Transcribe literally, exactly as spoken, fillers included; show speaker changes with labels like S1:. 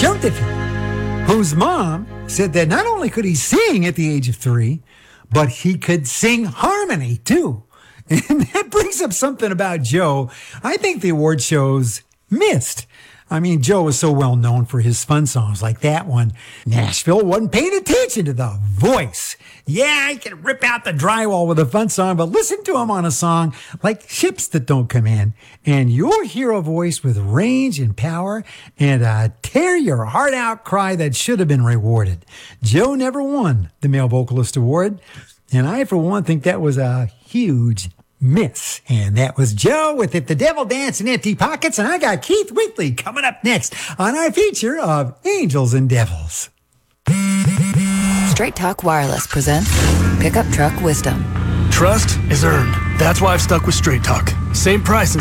S1: Joe Diffie, whose mom said that not only could he sing at the age of three, but he could sing harmony too. And that brings up something about Joe I think the award shows missed. I mean, Joe was so well known for his fun songs like that one. Nashville wasn't paying attention to the voice. Yeah, he can rip out the drywall with a fun song, but listen to him on a song like Ships That Don't Come In, and you'll hear a voice with range and power and a tear your heart out cry that should have been rewarded. Joe never won the Male Vocalist Award, and I, for one, think that was a huge miss. And that was Joe with If the Devil Dance in Empty Pockets, and I got Keith Weekly coming up next on our feature of Angels and Devils.
S2: Straight Talk Wireless presents Pickup Truck Wisdom.
S3: Trust is earned. That's why I've stuck with Straight Talk. Same price and